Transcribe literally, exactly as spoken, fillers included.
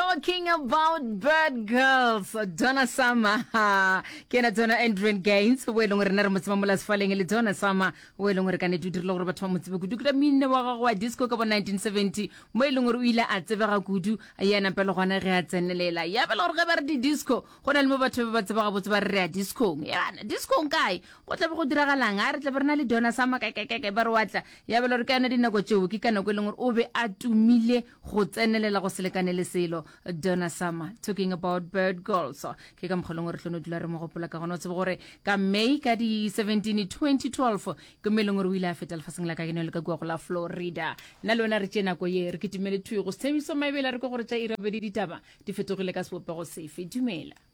Talking about bird girls, Donna Summer, kena Donna Adrian Gaines, we long re na re motsema mola sefaleng le Donna Summer, we long re ka ne dutile gore batho ba motsebe kudu ka minne wa gago wa disco ka bo nineteen seventy, mo e leng gore o ile a tsebega kudu a yana pele gona re a tsenelela. Ya bela gore ga ba re di disco, go na le mo batho ba tseba ga botse ba re a disco. Ya disco nkae, go tla be go diragalang, a re tla be re na le Donna Summer ka ka ka ba re watla. Ya bela gore ka na dinako tseo ke kana go e leng gore o be a tumile go tsenelela go selekane le selo. Donna Summer, talking about bird girls. Ke ka mkgolong gore tlono dula re mo gopola ka gona o tsebe gore ka May ka di seventeen twenty twelve ke meleng gore o ile a feta lefaseng la ka ke ne le ka go la Florida. Nna lona re tsena go ye re ke timele thuyo go sebiso maibela re go gore tsa irabedi ditaba di fetogile ka sepopego sefe dumela.